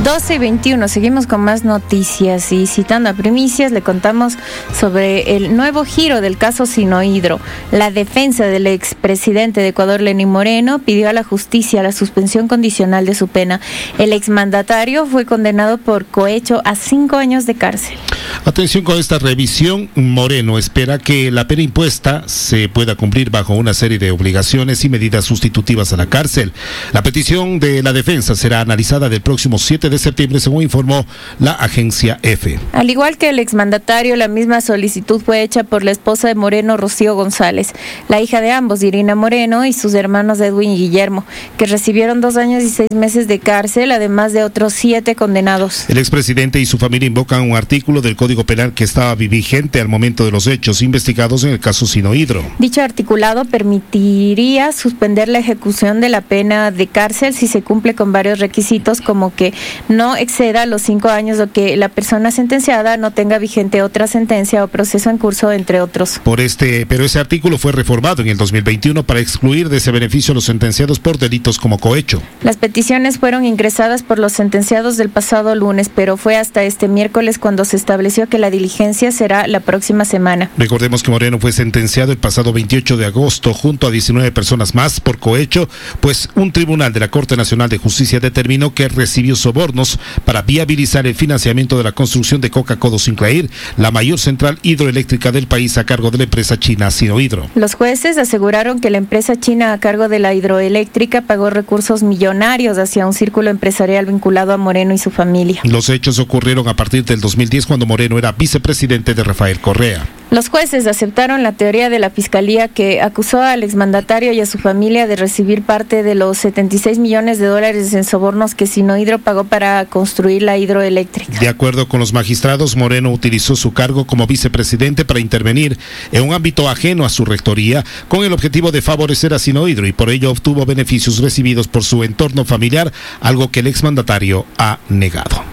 12:21, seguimos con más noticias y citando a Primicias le contamos sobre el nuevo giro del caso Sinohydro. La defensa del expresidente de Ecuador, Lenín Moreno, pidió a la justicia la suspensión condicional de su pena. El exmandatario fue condenado por cohecho a 5 años de cárcel. Atención con esta revisión. Moreno espera que la pena impuesta se pueda cumplir bajo una serie de obligaciones y medidas sustitutivas a la cárcel. La petición de la defensa será analizada del próximo 7 de septiembre, según informó la agencia EFE. Al igual que el exmandatario, la misma solicitud fue hecha por la esposa de Moreno, Rocío González, la hija de ambos, Irina Moreno, y sus hermanos Edwin y Guillermo, que recibieron 2 años y 6 meses de cárcel, además de otros 7 condenados. El expresidente y su familia invocan un artículo del Código Penal que estaba vigente al momento de los hechos investigados en el caso Sinohydro. Dicho articulado permitiría suspender la ejecución de la pena de cárcel si se cumple con varios requisitos, como que no exceda los 5 años o que la persona sentenciada no tenga vigente otra sentencia o proceso en curso, entre otros. Pero ese artículo fue reformado en el 2021 para excluir de ese beneficio a los sentenciados por delitos como cohecho. Las peticiones fueron ingresadas por los sentenciados del pasado lunes, pero fue hasta este miércoles cuando se estableció que la diligencia será la próxima semana. Recordemos que Moreno fue sentenciado el pasado 28 de agosto junto a 19 personas más por cohecho, pues un tribunal de la Corte Nacional de Justicia determinó que recibió sobornos para viabilizar el financiamiento de la construcción de Coca-Codo Sinclair, la mayor central hidroeléctrica del país a cargo de la empresa china Sinohydro. Los jueces aseguraron que la empresa china a cargo de la hidroeléctrica pagó recursos millonarios hacia un círculo empresarial vinculado a Moreno y su familia. Los hechos ocurrieron a partir del 2010, cuando Moreno era vicepresidente de Rafael Correa. Los jueces aceptaron la teoría de la Fiscalía, que acusó al exmandatario y a su familia de recibir parte de los 76 millones de dólares en sobornos que Sinohydro pagó para construir la hidroeléctrica. De acuerdo con los magistrados, Moreno utilizó su cargo como vicepresidente para intervenir en un ámbito ajeno a su rectoría con el objetivo de favorecer a Sinohydro, y por ello obtuvo beneficios recibidos por su entorno familiar, algo que el exmandatario ha negado.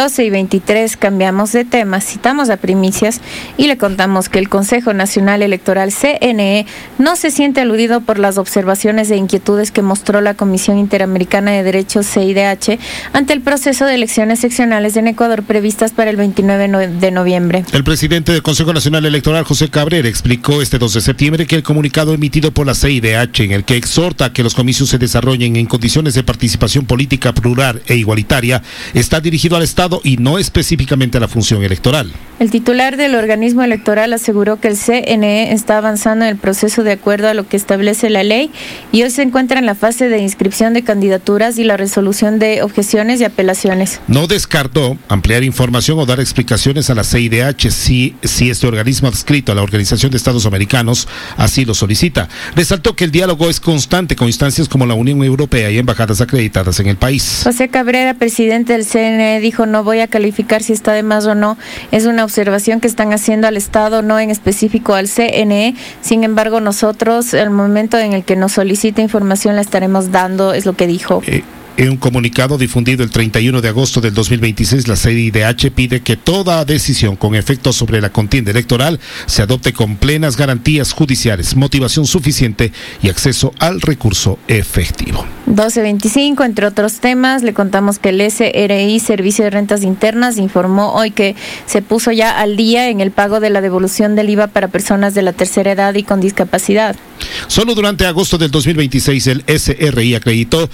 12:23, cambiamos de tema, citamos a Primicias y le contamos que el Consejo Nacional Electoral, CNE, no se siente aludido por las observaciones e inquietudes que mostró la Comisión Interamericana de Derechos, CIDH, ante el proceso de elecciones seccionales en Ecuador previstas para el 29 de noviembre. El presidente del Consejo Nacional Electoral, José Cabrera, explicó este 2 de septiembre que el comunicado emitido por la CIDH, en el que exhorta a que los comicios se desarrollen en condiciones de participación política plural e igualitaria, está dirigido al Estado y no específicamente a la función electoral. El titular del organismo electoral aseguró que el CNE está avanzando en el proceso de acuerdo a lo que establece la ley y hoy se encuentra en la fase de inscripción de candidaturas y la resolución de objeciones y apelaciones. No descartó ampliar información o dar explicaciones a la CIDH si este organismo adscrito a la Organización de Estados Americanos así lo solicita. Resaltó que el diálogo es constante con instancias como la Unión Europea y embajadas acreditadas en el país. José Cabrera, presidente del CNE, dijo: no voy a calificar si está de más o no, es una observación que están haciendo al Estado, no en específico al CNE. Sin embargo, nosotros, el momento en el que nos solicite información, la estaremos dando, es lo que dijo. En un comunicado difundido el 31 de agosto del 2026, la CIDH pide que toda decisión con efecto sobre la contienda electoral se adopte con plenas garantías judiciales, motivación suficiente y acceso al recurso efectivo. 12:25, entre otros temas, le contamos que el SRI, Servicio de Rentas Internas, informó hoy que se puso ya al día en el pago de la devolución del IVA para personas de la tercera edad y con discapacidad. Solo durante agosto del 2026, el SRI acreditó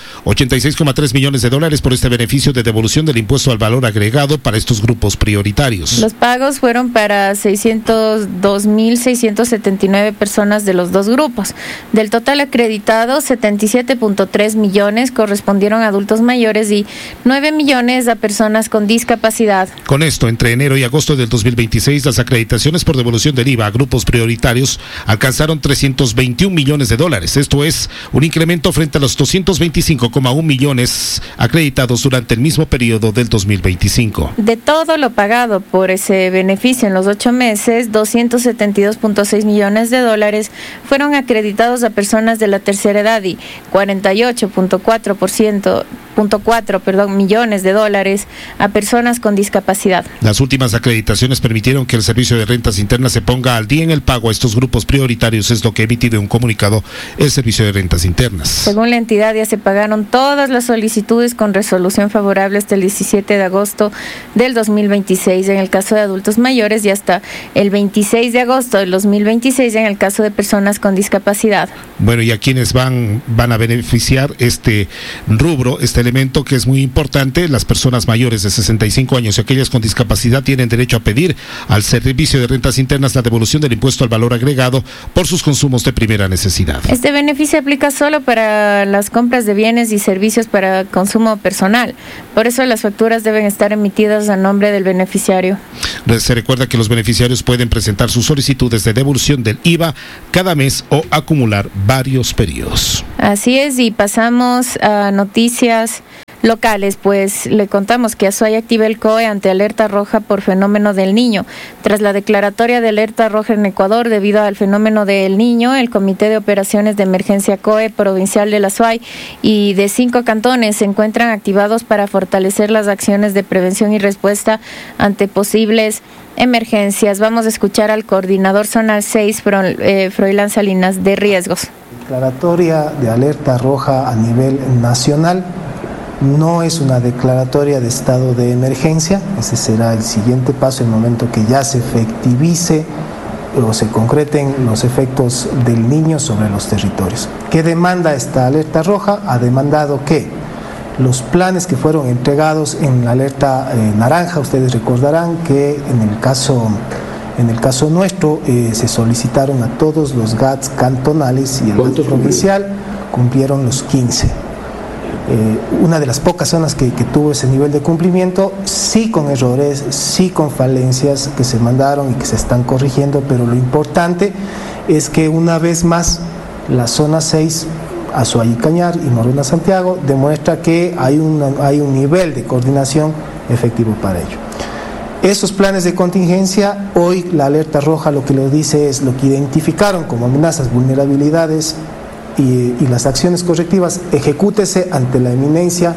86,3 millones de dólares por este beneficio de devolución del impuesto al valor agregado para estos grupos prioritarios. Los pagos fueron para 602.679 personas de los dos grupos. Del total acreditado, 77.3 millones correspondieron a adultos mayores y 9 millones a personas con discapacidad. Con esto, entre enero y agosto del 2026, las acreditaciones por devolución del IVA a grupos prioritarios alcanzaron 321 millones de dólares. Esto es un incremento frente a los 225,1 millones acreditados durante el mismo periodo del 2025. De todo lo pagado por ese beneficio en los 8 meses, 272.6 millones de dólares fueron acreditados a personas de la tercera edad y 48.4% millones de dólares a personas con discapacidad. Las últimas acreditaciones permitieron que el Servicio de Rentas Internas se ponga al día en el pago a estos grupos prioritarios, es lo que ha emitido un comunicado el Servicio de Rentas Internas. Según la entidad, ya se pagaron todas las solicitudes con resolución favorable hasta el 17 de agosto del 2026 en el caso de adultos mayores y hasta el 26 de agosto del 2026 en el caso de personas con discapacidad. Bueno, y a quienes van a beneficiar este rubro, este elemento que es muy importante, las personas mayores de 65 años y aquellas con discapacidad tienen derecho a pedir al Servicio de Rentas Internas la devolución del impuesto al valor agregado por sus consumos de primera necesidad. Este beneficio aplica solo para las compras de bienes y servicios para consumo personal. Por eso las facturas deben estar emitidas a nombre del beneficiario. Se recuerda que los beneficiarios pueden presentar sus solicitudes de devolución del IVA cada mes o acumular varios periodos. Así es, y pasamos a noticias locales, pues le contamos que Azuay activa el COE ante alerta roja por fenómeno del Niño. Tras la declaratoria de alerta roja en Ecuador debido al fenómeno del Niño, el Comité de Operaciones de Emergencia COE provincial del Azuay y de 5 cantones se encuentran activados para fortalecer las acciones de prevención y respuesta ante posibles emergencias. Vamos a escuchar al coordinador zonal 6, Froilán Salinas, de riesgos. Declaratoria de alerta roja a nivel nacional. No es una declaratoria de estado de emergencia, ese será el siguiente paso, el momento que ya se efectivice o se concreten los efectos del Niño sobre los territorios. ¿Qué demanda esta alerta roja? Ha demandado que los planes que fueron entregados en la alerta naranja, ustedes recordarán que en el caso nuestro se solicitaron a todos los GATS cantonales y el GATS provincial cumplieron los 15. Una de las pocas zonas que tuvo ese nivel de cumplimiento, sí con errores, sí con falencias que se mandaron y que se están corrigiendo, pero lo importante es que una vez más la zona 6, Azuay y Cañar y Morona Santiago, demuestra que hay un nivel de coordinación efectivo para ello. Esos planes de contingencia, hoy la alerta roja lo que lo dice es lo que identificaron como amenazas, vulnerabilidades y las acciones correctivas, ejecútese ante la inminencia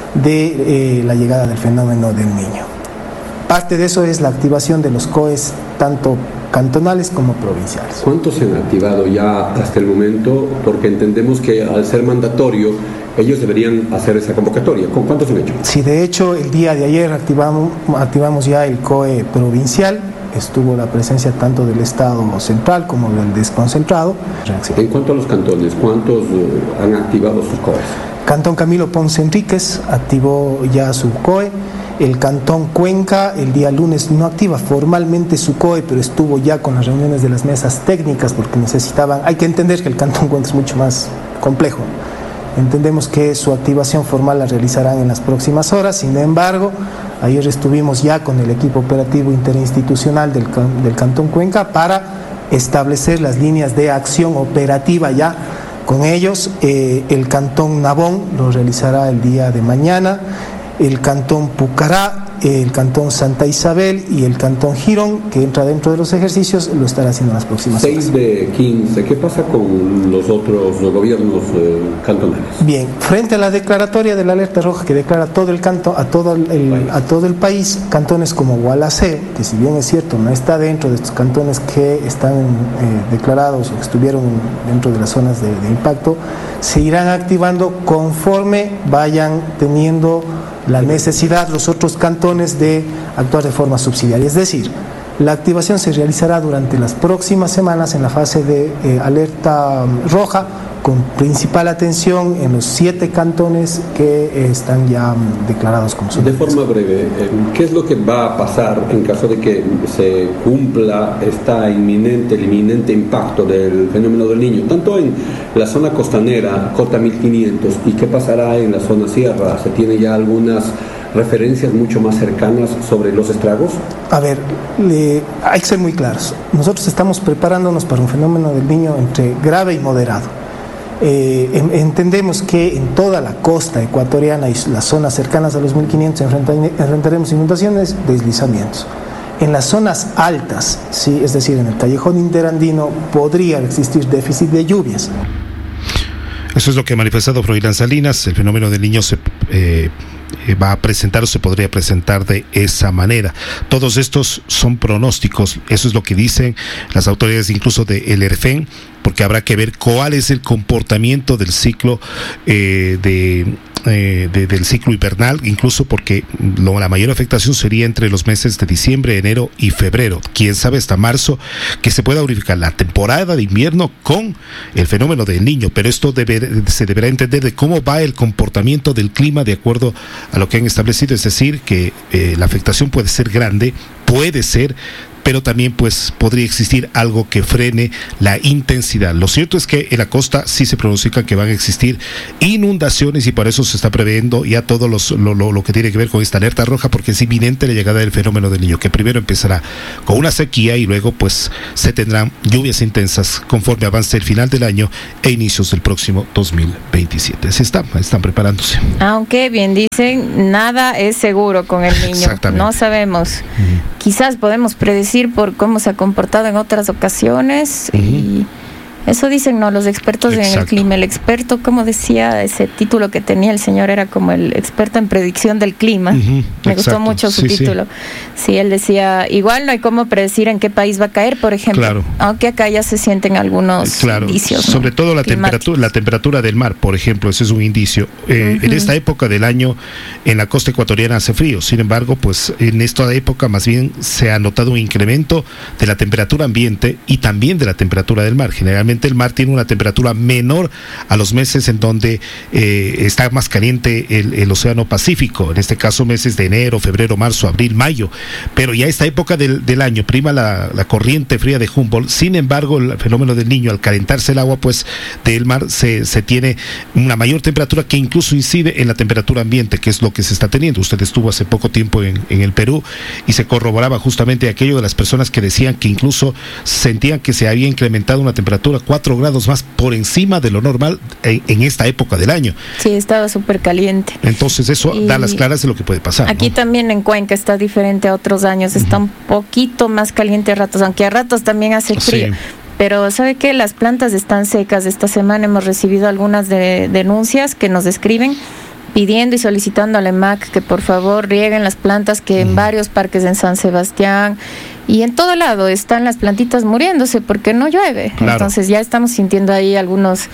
de la llegada del fenómeno del Niño. Parte de eso es la activación de los COEs, tanto cantonales como provinciales. ¿Cuántos se han activado ya hasta el momento? Porque entendemos que al ser mandatorio, ellos deberían hacer esa convocatoria. ¿Con cuántos han hecho? Sí, de hecho, el día de ayer activamos ya el COE provincial. Estuvo la presencia tanto del Estado central como del desconcentrado. En cuanto a los cantones, ¿cuántos han activado sus COEs? Cantón Camilo Ponce Enríquez activó ya su COE. El Cantón Cuenca el día lunes no activa formalmente su COE, pero estuvo ya con las reuniones de las mesas técnicas porque hay que entender que el Cantón Cuenca es mucho más complejo. Entendemos que su activación formal la realizarán en las próximas horas. Sin embargo, ayer estuvimos ya con el equipo operativo interinstitucional del Cantón Cuenca para establecer las líneas de acción operativa ya con ellos. El Cantón Nabón lo realizará el día de mañana, el Cantón Pucará, el Cantón Santa Isabel y el Cantón Girón, que entra dentro de los ejercicios, lo estará haciendo en las próximas horas. 6 de 15, ¿qué pasa con los otros gobiernos cantonales? Bien, frente a la declaratoria de la alerta roja que declara todo el canto, a todo el país, cantones como Gualaceo, que si bien es cierto no está dentro de estos cantones que están declarados o que estuvieron dentro de las zonas de impacto, se irán activando conforme vayan teniendo la necesidad los otros cantones de actuar de forma subsidiaria. Es decir, la activación se realizará durante las próximas semanas en la fase de alerta roja, con principal atención en los 7 cantones que están ya declarados como De forma breve, ¿qué es lo que va a pasar en caso de que se cumpla el inminente impacto del fenómeno del Niño, tanto en la zona costanera, Cota 1500, y qué pasará en la zona sierra? ¿Se tiene ya algunas referencias mucho más cercanas sobre los estragos? A ver, hay que ser muy claros. Nosotros estamos preparándonos para un fenómeno del Niño entre grave y moderado. Entendemos que en toda la costa ecuatoriana y las zonas cercanas a los 1500 enfrentaremos inundaciones, deslizamientos. En las zonas altas, sí, es decir, en el callejón interandino, podría existir déficit de lluvias. Eso es lo que ha manifestado Froilán Salinas. El fenómeno del Niño se va a presentar o se podría presentar de esa manera. Todos estos son pronósticos, eso es lo que dicen las autoridades incluso del ERFEN, porque habrá que ver cuál es el comportamiento del ciclo del ciclo invernal, incluso porque la mayor afectación sería entre los meses de diciembre, enero y febrero. Quién sabe hasta marzo que se pueda unificar la temporada de invierno con el fenómeno del Niño, pero esto se deberá entender de cómo va el comportamiento del clima de acuerdo a lo que han establecido, es decir, que la afectación puede ser grande, pero también pues podría existir algo que frene la intensidad. Lo cierto es que en la costa sí se pronostica que van a existir inundaciones y por eso se está previendo ya todo lo que tiene que ver con esta alerta roja, porque es inminente la llegada del fenómeno del Niño, que primero empezará con una sequía y luego pues se tendrán lluvias intensas conforme avance el final del año e inicios del próximo 2027. Están preparándose. Aunque bien dicen, nada es seguro con el Niño. No sabemos. Quizás podemos predecir por cómo se ha comportado en otras ocasiones y eso dicen los expertos en el clima. El experto, como decía, ese título que tenía el señor era como el experto en predicción del clima. Me gustó mucho su título. Sí, él decía, igual no hay cómo predecir en qué país va a caer, por ejemplo, aunque acá ya se sienten algunos indicios. Sobre todo la temperatura del mar, por ejemplo, ese es un indicio. En esta época del año en la costa ecuatoriana hace frío, sin embargo, pues en esta época más bien se ha notado un incremento de la temperatura ambiente y también de la temperatura del mar. Generalmente el mar tiene una temperatura menor a los meses en donde está más caliente el océano Pacífico, en este caso meses de enero, febrero, marzo, abril, mayo, pero ya esta época del año prima la corriente fría de Humboldt. Sin embargo, el fenómeno del Niño, al calentarse el agua pues del mar, se tiene una mayor temperatura que incluso incide en la temperatura ambiente, que es lo que se está teniendo. Usted estuvo hace poco tiempo en el Perú y se corroboraba justamente aquello de las personas que decían que incluso sentían que se había incrementado una temperatura 4 grados más por encima de lo normal en esta época del año. Sí, estaba súper caliente. Entonces eso da las claras de lo que puede pasar. Aquí también en Cuenca está diferente a otros años, está un poquito más caliente a ratos, aunque a ratos también hace frío. Sí. Pero ¿sabe qué? Las plantas están secas. Esta semana hemos recibido algunas denuncias que nos escriben pidiendo y solicitando al EMAC que por favor rieguen las plantas, que en varios parques en San Sebastián y en todo lado están las plantitas muriéndose porque no llueve. Claro. Entonces ya estamos sintiendo ahí algunos,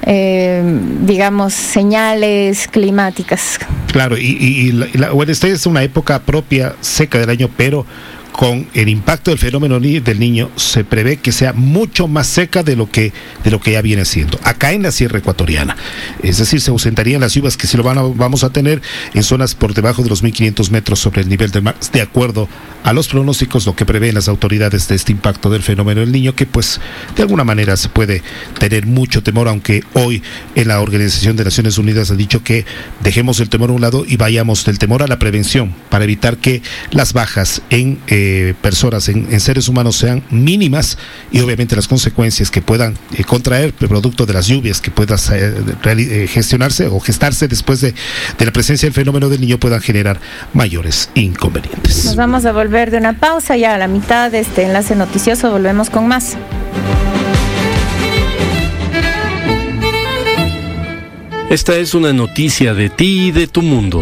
digamos, señales climáticas. Claro, bueno, esta es una época propia seca del año, pero con el impacto del fenómeno del Niño se prevé que sea mucho más seca de lo que ya viene siendo acá en la sierra ecuatoriana. Es decir, se ausentarían las lluvias que sí vamos a tener en zonas por debajo de los 1.500 metros sobre el nivel del mar, de acuerdo a los pronósticos, lo que prevén las autoridades de este impacto del fenómeno del Niño, que pues de alguna manera se puede tener mucho temor, aunque hoy en la Organización de Naciones Unidas ha dicho que dejemos el temor a un lado y vayamos del temor a la prevención para evitar que las bajas en personas, en seres humanos sean mínimas y obviamente las consecuencias que puedan contraer producto de las lluvias que puedan gestionarse o gestarse después de la presencia del fenómeno del Niño puedan generar mayores inconvenientes. Nos vamos a volver de una pausa, ya a la mitad de este enlace noticioso volvemos con más. Esta es una noticia de ti y de tu mundo.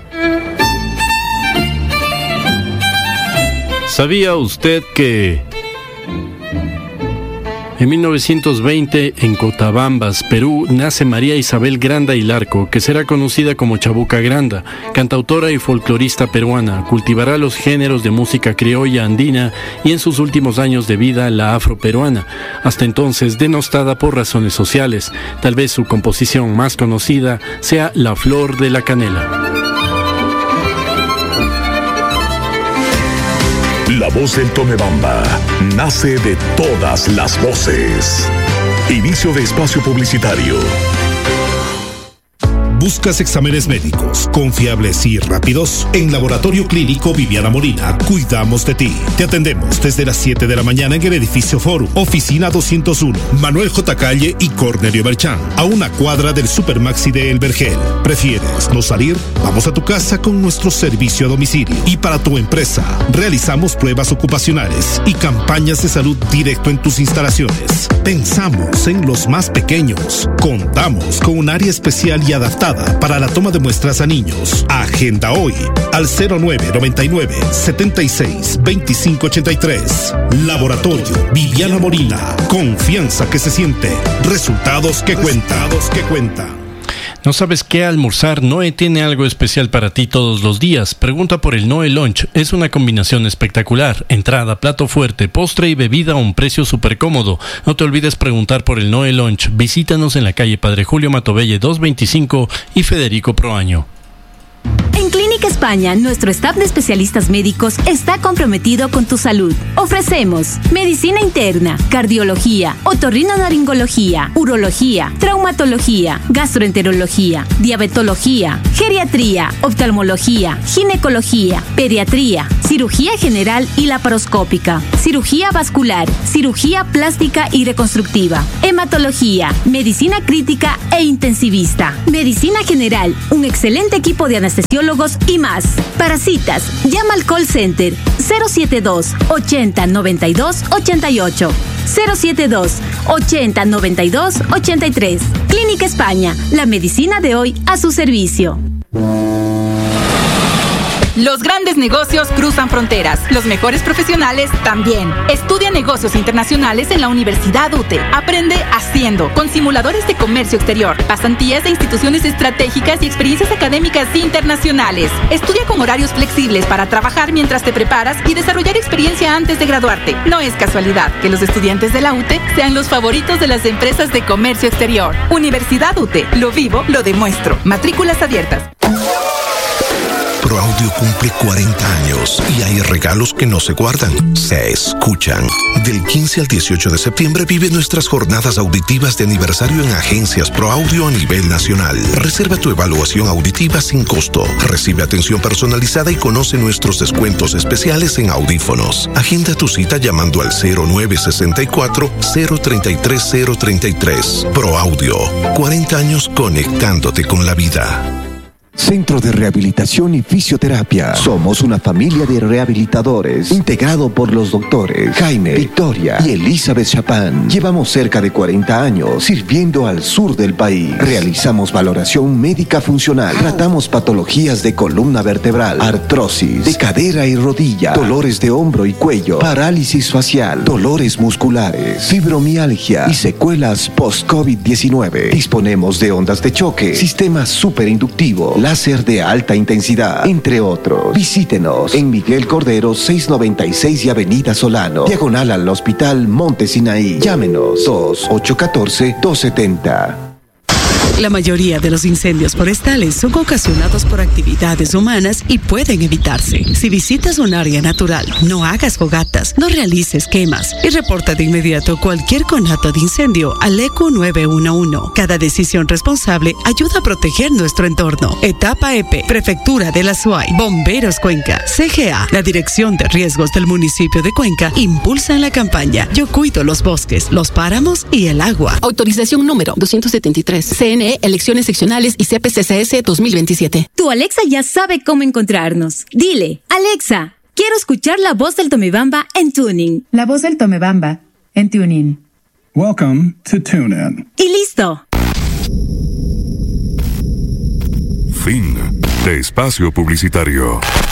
¿Sabía usted que en 1920 en Cotabambas, Perú, nace María Isabel Granda y Larco, que será conocida como Chabuca Granda, cantautora y folclorista peruana? Cultivará los géneros de música criolla andina y en sus últimos años de vida la afroperuana, hasta entonces denostada por razones sociales. Tal vez su composición más conocida sea La Flor de la Canela. La voz del Tomebamba nace de todas las voces. Inicio de espacio publicitario. ¿Buscas exámenes médicos confiables y rápidos? En Laboratorio Clínico Viviana Molina, cuidamos de ti. Te atendemos desde las 7 de la mañana en el edificio Forum, oficina 201, Manuel J. Calle y Cornelio Berchán, a una cuadra del Supermaxi de El Vergel. ¿Prefieres no salir? Vamos a tu casa con nuestro servicio a domicilio. Y para tu empresa, realizamos pruebas ocupacionales y campañas de salud directo en tus instalaciones. Pensamos en los más pequeños. Contamos con un área especial y adaptada para la toma de muestras a niños. Agenda hoy al 0999 76 25 83. Laboratorio Viviana Molina. Confianza que se siente. Resultados que cuentan. ¿No sabes qué almorzar? Noe tiene algo especial para ti todos los días. Pregunta por el Noe Lunch. Es una combinación espectacular. Entrada, plato fuerte, postre y bebida a un precio súper cómodo. No te olvides preguntar por el Noe Lunch. Visítanos en la calle Padre Julio Matobelle 225 y Federico Proaño. En Clínica España, nuestro staff de especialistas médicos está comprometido con tu salud. Ofrecemos medicina interna, cardiología, otorrinolaringología, urología, traumatología, gastroenterología, diabetología, geriatría, oftalmología, ginecología, pediatría, cirugía general y laparoscópica, cirugía vascular, cirugía plástica y reconstructiva, hematología, medicina crítica e intensivista, medicina general, un excelente equipo de anestesiólogos y más. Para citas, llama al call center 072 80 92 88, 072 80 92 83. Clínica España, la medicina de hoy a su servicio. Los grandes negocios cruzan fronteras. Los mejores profesionales también. Estudia negocios internacionales en la Universidad UTE. Aprende haciendo, con simuladores de comercio exterior, pasantías de instituciones estratégicas y experiencias académicas internacionales. Estudia con horarios flexibles para trabajar mientras te preparas y desarrollar experiencia antes de graduarte. No es casualidad que los estudiantes de la UTE sean los favoritos de las empresas de comercio exterior. Universidad UTE. Lo vivo, lo demuestro. Matrículas abiertas. ProAudio cumple 40 años y hay regalos que no se guardan, se escuchan. Del 15 al 18 de septiembre vive nuestras jornadas auditivas de aniversario en agencias ProAudio a nivel nacional. Reserva tu evaluación auditiva sin costo. Recibe atención personalizada y conoce nuestros descuentos especiales en audífonos. Agenda tu cita llamando al 0964 033 033. ProAudio, 40 años conectándote con la vida. Centro de Rehabilitación y Fisioterapia. Somos una familia de rehabilitadores integrado por los doctores Jaime, Victoria y Elizabeth Chapán. Llevamos cerca de 40 años sirviendo al sur del país. Realizamos valoración médica funcional. Tratamos patologías de columna vertebral, artrosis, de cadera y rodilla, dolores de hombro y cuello, parálisis facial, dolores musculares, fibromialgia y secuelas post-COVID-19. Disponemos de ondas de choque, sistema superinductivo, láser de alta intensidad, entre otros. Visítenos en Miguel Cordero 696 y Avenida Solano, diagonal al Hospital Monte Sinaí. Llámenos 2814-270. La mayoría de los incendios forestales son ocasionados por actividades humanas y pueden evitarse. Si visitas un área natural, no hagas fogatas, no realices quemas y reporta de inmediato cualquier conato de incendio al ECU 911. Cada decisión responsable ayuda a proteger nuestro entorno. Etapa EP, Prefectura de la SUAY, Bomberos Cuenca, CGA, la Dirección de Riesgos del municipio de Cuenca impulsan la campaña Yo cuido los bosques, los páramos y el agua. Autorización número 273. CNE, elecciones seccionales y CPCCS 2027. Tu Alexa ya sabe cómo encontrarnos. Dile, Alexa, quiero escuchar la voz del Tomebamba en Tuning. La voz del Tomebamba en Tuning. Welcome to TuneIn. Y listo. Fin de espacio publicitario.